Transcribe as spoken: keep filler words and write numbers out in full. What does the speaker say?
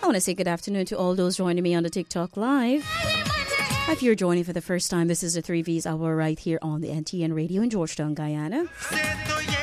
want to say good afternoon to all those joining me on the TikTok Live. If you're joining for the first time, this is the three V's Hour right here on the N T N Radio in Georgetown, Guyana.